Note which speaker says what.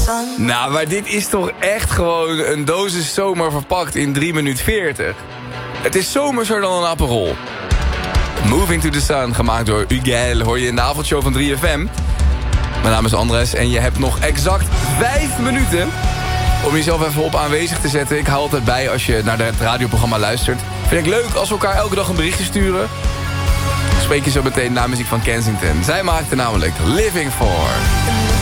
Speaker 1: Nou, maar dit is toch echt gewoon een dosis zomer verpakt in 3 minuten 40. Het is zomerser dan een Aperol. Moving to the Sun, gemaakt door Ugel, hoor je in de avondshow van 3FM. Mijn naam is Andres en je hebt nog exact 5 minuten om jezelf even op aanwezig te zetten. Ik hou altijd bij als je naar het radioprogramma luistert. Vind ik leuk als we elkaar elke dag een berichtje sturen. Spreek je zo meteen na muziek van Kensington. Zij maakte namelijk Living For.